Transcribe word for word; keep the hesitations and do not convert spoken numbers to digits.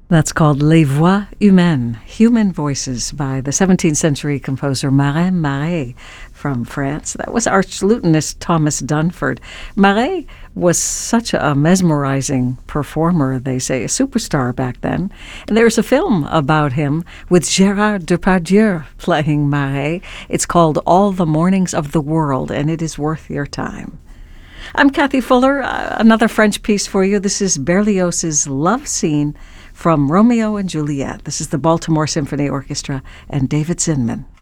That's called Les Voix Humaines, Human Voices, by the seventeenth century composer Marin Marais from France. That was archlutenist Thomas Dunford. Marais was such a mesmerizing performer, they say, a superstar back then. And there's a film about him with Gérard Depardieu playing Marais. It's called All the Mornings of the World, and it is worth your time. I'm Kathy Fuller. Uh, another French piece for you. This is Berlioz's Love Scene from Romeo and Juliet. This is the Baltimore Symphony Orchestra and David Zinman.